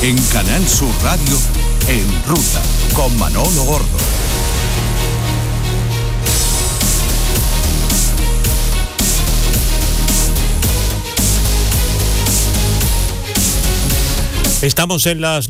En Canal Sur Radio, En Ruta, con Manolo Gordo. Estamos en las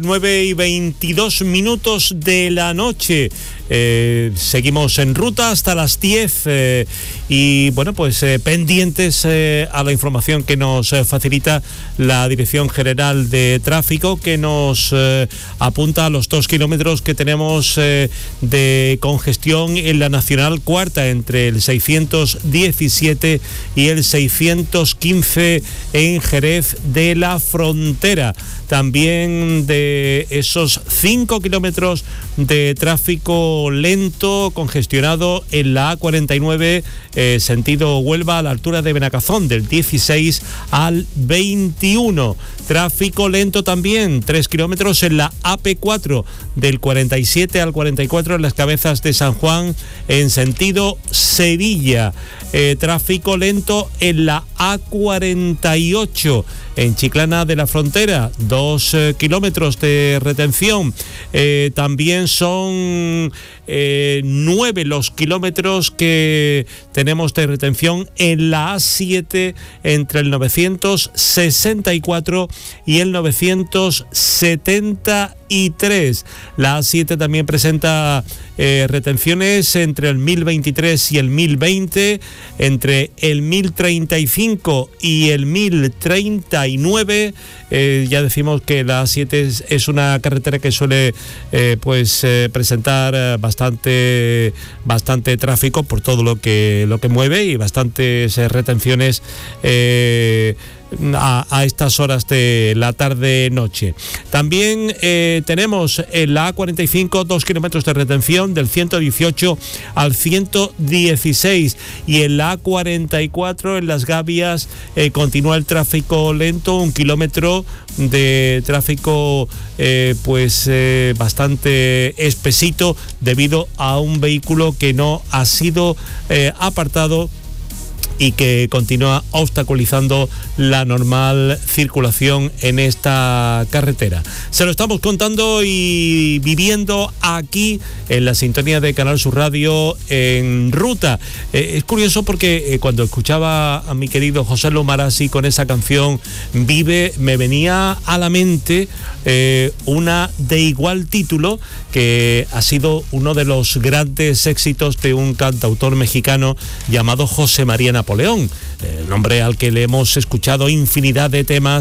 9:22 de la noche. Seguimos en ruta hasta las 10 y bueno, pues pendientes a la información que nos facilita la Dirección General de Tráfico, que nos apunta a los 2 kilómetros que tenemos de congestión en la Nacional Cuarta entre el 617 y el 615 en Jerez de la Frontera. También de esos 5 kilómetros de tráfico lento, congestionado en la A49, sentido Huelva, a la altura de Benacazón, del 16 al 21. Tráfico lento también, 3 kilómetros en la AP4, del 47 al 44 en las Cabezas de San Juan, en sentido Sevilla. Tráfico lento en la A48, en Chiclana de la Frontera, 2 kilómetros de retención. También son 9 los kilómetros que tenemos de retención en la A7 entre el 964 y el 973. La A7 también presenta retenciones entre el 1023 y el 1020, entre el 1035 y el 1039. Ya decimos que la A7 es una carretera que suele presentar bastante tráfico por todo lo que mueve y bastantes retenciones a estas horas de la tarde-noche. También tenemos en la A45 2 kilómetros de retención del 118 al 116, y en la A44 en Las Gavias continúa el tráfico lento, 1 kilómetro de tráfico bastante espesito debido a un vehículo que no ha sido apartado y que continúa obstaculizando la normal circulación en esta carretera. Se lo estamos contando y viviendo aquí en la sintonía de Canal Sur Radio en ruta. Es curioso porque cuando escuchaba a mi querido José Lomarasi con esa canción Vive, me venía a la mente una de igual título, que ha sido uno de los grandes éxitos de un cantautor mexicano llamado José María Napoleón, nombre al que le hemos escuchado infinidad de temas